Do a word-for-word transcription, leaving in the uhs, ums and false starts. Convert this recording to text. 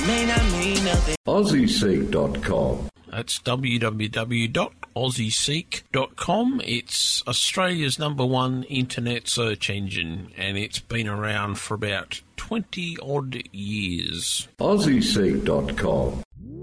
may not mean nothing. Aussie Seek dot com. That's w w w dot aussie seek dot com. It's Australia's number one internet search engine, and it's been around for about twenty odd years. Aussie Seek dot com.